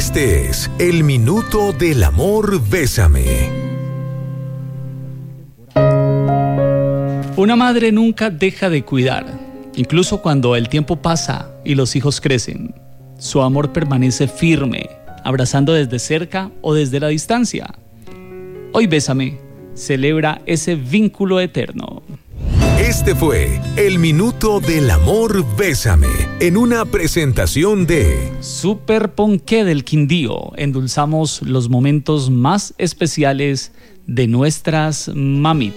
Este es el Minuto del Amor Bésame. Una madre nunca deja de cuidar, incluso cuando el tiempo pasa y los hijos crecen. Su amor permanece firme, abrazando desde cerca o desde la distancia. Hoy Bésame celebra ese vínculo eterno. Este fue el Minuto del Amor Bésame, en una presentación de Super Ponqué del Quindío. Endulzamos los momentos más especiales de nuestras mamitas.